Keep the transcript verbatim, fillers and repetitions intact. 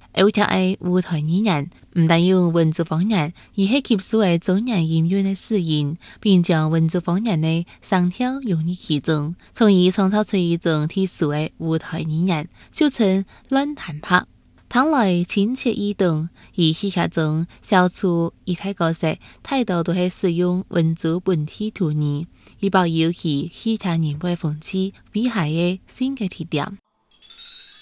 歐劇嘅舞台語言唔但有文族方言，而係吸收嘅中原音韻嘅使用，並將文族方言嘅聲調融入其中，從而創造出一種特殊嘅舞台語言，俗稱亂彈拍。聽來親切易懂，而戲劇中小處一體角色，大多都係使用文族本地土語，以保有其戲劇人物風趣詼諧嘅性格特點。